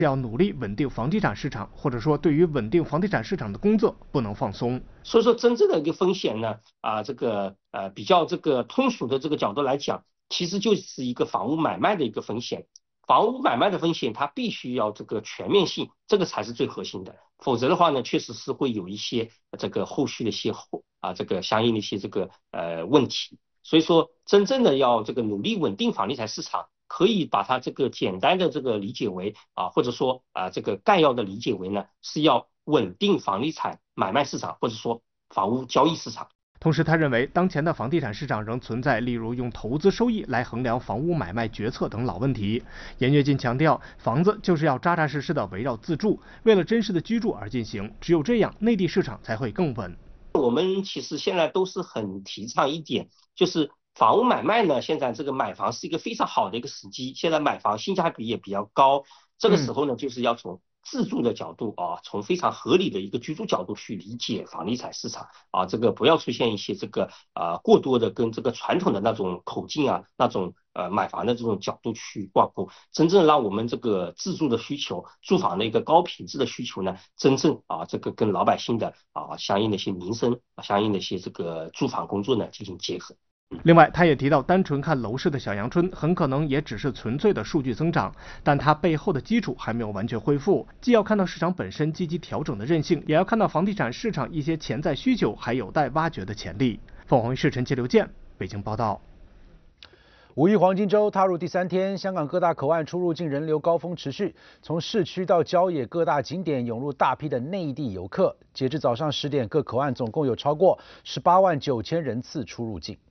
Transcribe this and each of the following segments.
要努力稳定房地产市场，或者说对于稳定房地产市场的工作不能放松。 所以说，真正的一个风险呢，比较通俗的这个角度来讲，其实就是一个房屋买卖的一个风险。房屋买卖的风险，它必须要这个全面性，这个才是最核心的。否则的话呢，确实是会有一些后续的一些相应的一些问题。所以说，真正的要努力稳定房地产市场，可以把它简单的理解为或者说概要的理解为呢，是要稳定房地产买卖市场，或者说房屋交易市场。 同时，他认为当前的房地产市场仍存在例如用投资收益来衡量房屋买卖决策等老问题。严跃进强调，房子就是要扎扎实实的围绕自住，为了真实的居住而进行，只有这样，内地市场才会更稳。 我们其实现在都是很提倡一点，就是房屋买卖呢，现在买房是一个非常好的一个时机，现在买房性价比也比较高，这个时候呢，就是要从自住的角度从非常合理的一个居住角度去理解房地产市场不要出现一些过多的跟传统的那种口径那种买房的这种角度去挂钩，真正让我们自住的需求、住房的一个高品质的需求呢，真正跟老百姓的相应的一些民生、相应的一些住房工作呢进行结合。 另外，他也提到，单纯看楼市的小阳春很可能也只是纯粹的数据增长，但它背后的基础还没有完全恢复。既要看到市场本身积极调整的韧性，也要看到房地产市场一些潜在需求还有待挖掘的潜力。凤凰卫视陈杰、刘健，北京报道。 五一黄金周踏入第3天，香港各大口岸出入境人流高峰持续，从市区到郊野各大景点涌入大批的内地游客。截至早上10点，各口岸总共有超过18万9千人次出入境。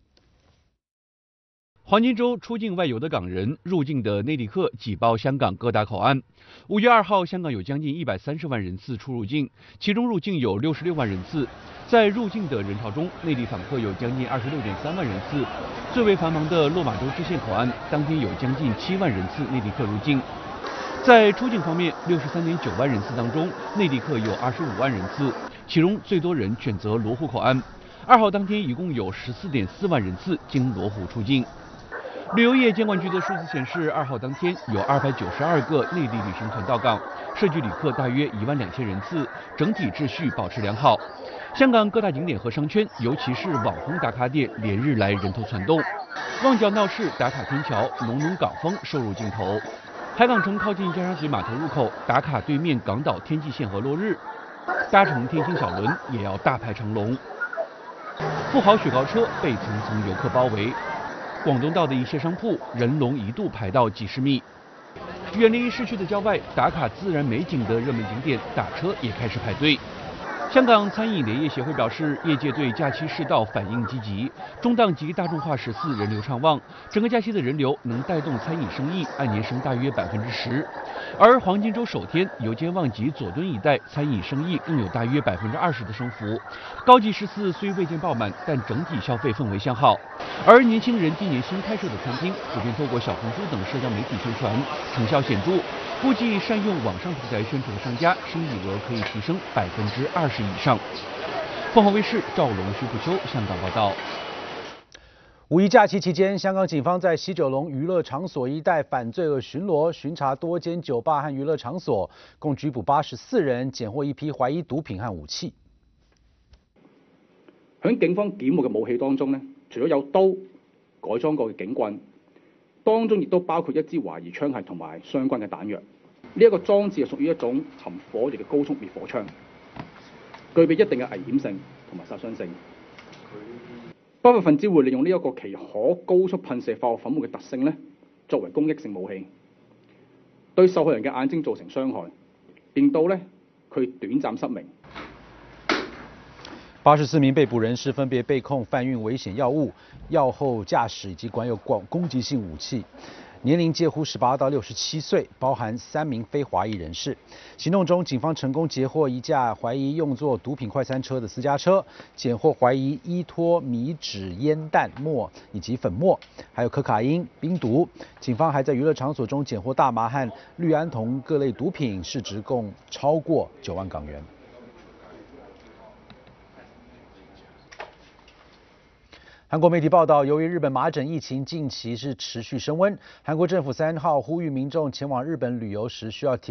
黄金周出境外游的港人、入境的内地客挤爆香港各大口岸。5月2号，香港有将近130万人次出入境，其中入境有66万人次。在入境的人潮中，内地访客有将近26.3万人次。最为繁忙的落马洲支线口岸，当天有将近7万人次内地客入境。在出境方面，63.9万人次当中，内地客有25万人次，其中最多人选择罗湖口岸。2号当天一共有14.4万人次经罗湖出境。旅游业监管局的数字显示，2号当天有292个内地旅行团到港，涉及旅客大约12000人次，整体秩序保持良好。香港各大景点和商圈，尤其是网红打卡点，连日来人头攒动。旺角闹市打卡天桥，浓浓港风收入镜头。海港城靠近尖沙咀码头入口，打卡对面港岛天际线和落日。搭乘天星小轮也要大排长龙。富豪雪糕车被层层游客包围。广东道的一些商铺人龙一度排到几十米。远离市区的郊外，打卡自然美景的热门景点，打车也开始排队。香港餐饮联业协会表示，业界对假期市道反应积极，中档及大众化14人流畅旺，整个假期的人流能带动餐饮生意按年升大约10%。而黄金周首天，油尖旺及佐敦一带餐饮生意更有大约20%的升幅。高级14虽未见爆满，但整体消费氛围向好。而年轻人今年新开设的餐厅，普遍透过小红书等社交媒体宣传，成效显著。估计善用网上平台宣传的商家，生意额可以提升20%以上。凤凰卫视赵龙、徐步秋香港报道。 五一假期期间，香港警方在西九龙娱乐场所一带反罪恶巡逻，巡查多间酒吧和娱乐场所，共拘捕84人，檢獲一批懷疑毒品和武器。 喺警方檢獲嘅武器當中呢，除咗有刀、改裝過嘅警棍，當中亦都包括一支懷疑槍械同埋相關嘅彈藥。呢一個裝置係屬於一種含火力嘅高速滅火槍，具備一定嘅危險性同埋殺傷性。不法分子會利用呢一個其可高速噴射化學粉末嘅特性呢，作為攻擊性武器，對受害人嘅眼睛造成傷害，令到呢佢短暫失明。 84名被捕人士分別被控販運危險藥物、藥後駕駛以及管有攻擊性武器，年齡介乎18到67歲，包含3名非華裔人士。行動中，警方成功截獲一架懷疑用作毒品快餐車的私家車，檢獲懷疑依托米脂煙彈末以及粉末，還有可卡因、冰毒。警方還在娛樂場所中檢獲大麻和氯胺酮各類毒品，市值共超過9萬港元。 韩国媒体报道，由于日本麻疹疫情近期是持续升温，韩国政府3号呼吁民众前往日本旅游时需要